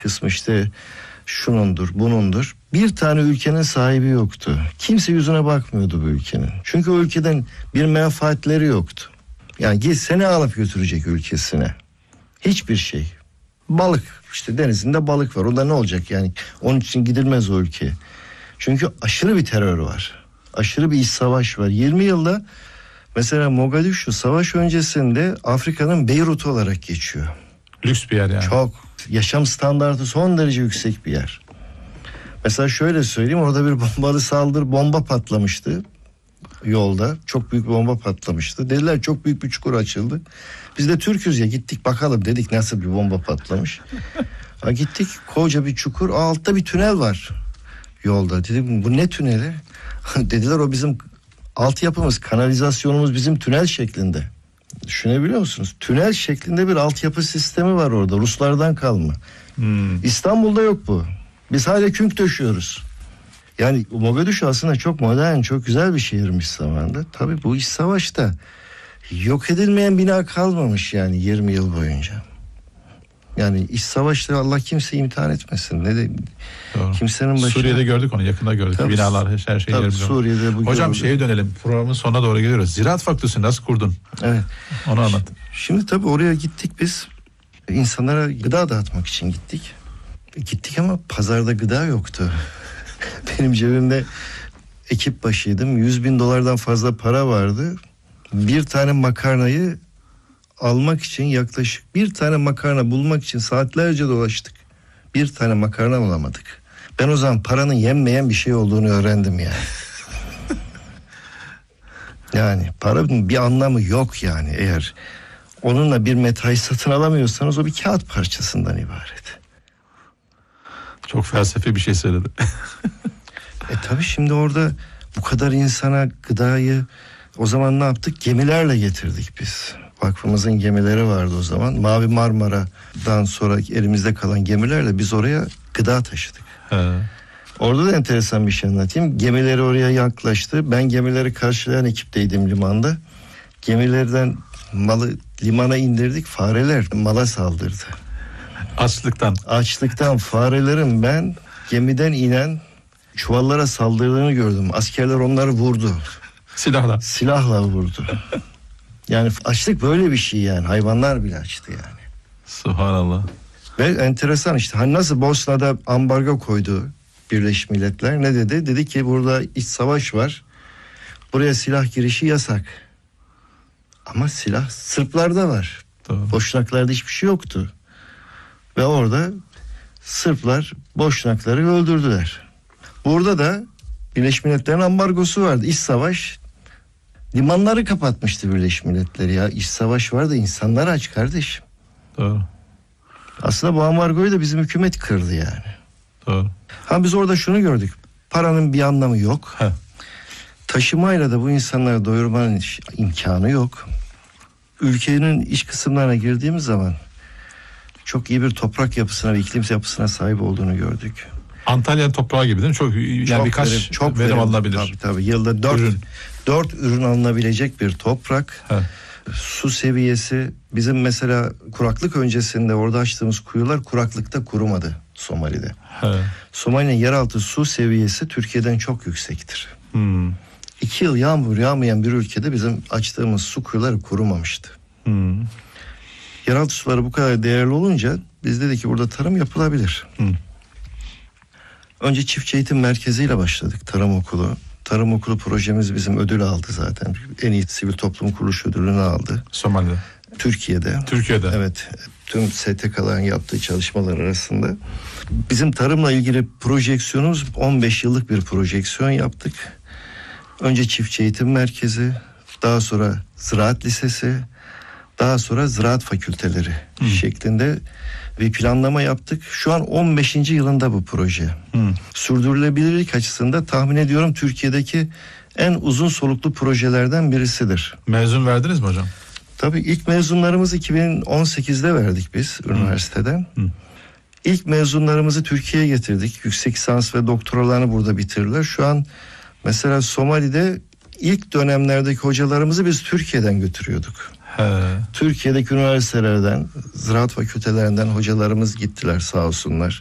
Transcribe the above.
kısmı işte şunundur, bunundur. Bir tane ülkenin sahibi yoktu. Kimse yüzüne bakmıyordu bu ülkenin. Çünkü o ülkeden bir menfaatleri yoktu. Yani seni alıp götürecek ülkesine. Hiçbir şey. Balık, işte denizinde balık var. O da ne olacak yani? Onun için gidilmez o ülkeye. Çünkü aşırı bir terör var. Aşırı bir iç savaş var. 20 yılda mesela Mogadishu savaş öncesinde Afrika'nın Beyrut olarak geçiyor. Lüks bir yer yani. Çok. Yaşam standartı son derece yüksek bir yer. Mesela şöyle söyleyeyim, orada bir bombalı saldırı, bomba patlamıştı yolda. Çok büyük bir bomba patlamıştı. Dediler çok büyük bir çukur açıldı. Biz de Türk'üz ya, gittik bakalım dedik nasıl bir bomba patlamış. Gittik, koca bir çukur, altta bir tünel var yolda. Dedim bu ne tüneli? Dediler o bizim altyapımız, kanalizasyonumuz bizim tünel şeklinde. Düşünebiliyor musunuz? Tünel şeklinde bir altyapı sistemi var orada, Ruslardan kalma. İstanbul'da yok bu. Biz hala künk döşüyoruz. Yani Mogadishu aslında çok modern, çok güzel bir şehirmiş zamanında. Tabii bu iç savaşta yok edilmeyen bina kalmamış yani 20 yıl boyunca. Yani iç savaşta Allah kimseyi imtihan etmesin. Ne de kimsenin başına. Suriye'de gördük onu, yakında gördük. Tabii, binalar, her şeyi. Tabii Suriye'de bu. Hocam şeye dönelim. Programın sonuna doğru geliyoruz. Ziraat Fakültesi nasıl kurdun? Evet. Onu anlat. Şimdi tabii oraya gittik biz. İnsanlara gıda dağıtmak için gittik. Gittik ama pazarda gıda yoktu. Benim cebimde ekip başıydım. $100.000 fazla para vardı. Bir tane makarnayı almak için yaklaşık bir tane makarna bulmak için saatlerce dolaştık. Bir tane makarna bulamadık. Ben o zaman paranın yenmeyen bir şey olduğunu öğrendim yani. Yani paranın bir anlamı yok yani, eğer onunla bir metayı satın alamıyorsanız o bir kağıt parçasından ibaret. Çok felsefi bir şey söyledi. Tabii şimdi orada bu kadar insana gıdayı o zaman ne yaptık? Gemilerle getirdik biz. Vakfımızın gemileri vardı o zaman. Mavi Marmara'dan sonra elimizde kalan gemilerle biz oraya gıda taşıdık. Orada da enteresan bir şey anlatayım. Gemileri oraya yaklaştı. Ben gemileri karşılayan ekipteydim limanda. Gemilerden malı limana indirdik. Fareler mala saldırdı. Açlıktan farelerin ben gemiden inen çuvallara saldırdığını gördüm. Askerler onları vurdu. Silahla vurdu. Yani açlık böyle bir şey yani. Hayvanlar bile açtı yani. Subhanallah. Ve enteresan işte. Hani nasıl Bosna'da ambargo koydu Birleşmiş Milletler. Ne dedi? Dedi ki burada iç savaş var. Buraya silah girişi yasak. Ama silah Sırplarda var. Doğru. Boşnaklarda hiçbir şey yoktu. Ve orada Sırplar Boşnakları öldürdüler. Burada da Birleşmiş Milletler'in ambargosu vardı. İç savaş, limanları kapatmıştı Birleşmiş Milletler ya. İç savaş var da insanlar aç kardeşim. Doğru. Aslında bu ambargoyu da bizim hükümet kırdı yani. Doğru. Biz orada şunu gördük. Paranın bir anlamı yok. Taşımayla da bu insanları doyurmanın imkanı yok. Ülkenin iç kısımlarına girdiğimiz zaman çok iyi bir toprak yapısına ve iklim yapısına sahip olduğunu gördük. Antalya toprağı gibi değil mi? Çok birkaç verim alınabilir. Tabii. Yılda 4 ürün alınabilecek bir toprak. Su seviyesi, bizim mesela kuraklık öncesinde orada açtığımız kuyular kuraklıkta kurumadı Somali'de. Somali'nin yeraltı su seviyesi Türkiye'den çok yüksektir. 2 yıl yağmur yağmayan bir ülkede bizim açtığımız su kuyuları kurumamıştı. Yeraltı suları bu kadar değerli olunca biz dedik ki burada tarım yapılabilir. Önce çiftçi eğitim merkeziyle başladık, tarım okulu. Tarım okulu projemiz bizim ödül aldı zaten. En iyi sivil toplum kuruluşu ödülünü aldı. Somali'de. Türkiye'de. Evet. Tüm STK'ların yaptığı çalışmalar arasında. Bizim tarımla ilgili projeksiyonumuz 15 yıllık bir projeksiyon yaptık. Önce çiftçi eğitim merkezi, daha sonra ziraat lisesi, daha sonra ziraat fakülteleri şeklinde bir planlama yaptık. Şu an 15. yılında bu proje. Sürdürülebilirlik açısından tahmin ediyorum Türkiye'deki en uzun soluklu projelerden birisidir. Mezun verdiniz mi hocam? Tabii ilk mezunlarımızı 2018'de verdik biz üniversiteden. İlk mezunlarımızı Türkiye'ye getirdik. Yüksek lisans ve doktoralarını burada bitirdiler. Şu an mesela Somali'de ilk dönemlerdeki hocalarımızı biz Türkiye'den götürüyorduk. Türkiye'deki üniversitelerden, ziraat fakültelerinden hocalarımız gittiler sağ olsunlar.